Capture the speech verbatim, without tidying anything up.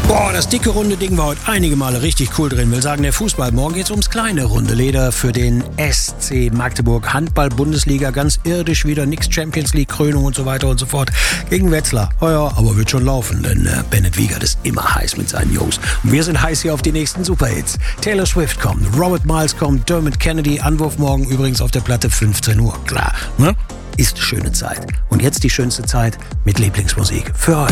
Boah, das dicke runde Ding war heute einige Male richtig cool drin. Will sagen, der Fußball. Morgen geht's ums kleine runde Leder für den S C Magdeburg. Handball-Bundesliga, ganz irdisch wieder. Nix Champions League, Krönung und so weiter und so fort. Gegen Wetzlar. Oh ja, aber wird schon laufen, denn äh, Bennett Wiegert ist immer heiß mit seinen Jungs. Und wir sind heiß hier auf die nächsten Superhits. Taylor Swift kommt, Robert Miles kommt, Dermot Kennedy. Anwurf morgen übrigens auf der Platte fünfzehn Uhr. Klar, ne? Ist schöne Zeit. Und jetzt die schönste Zeit mit Lieblingsmusik für euch.